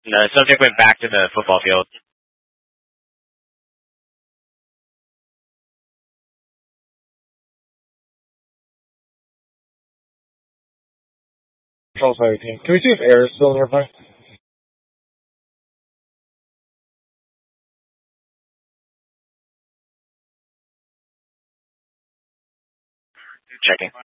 The subject went back to the football field. Control Side team. Can we see if air is still nearby? Checking.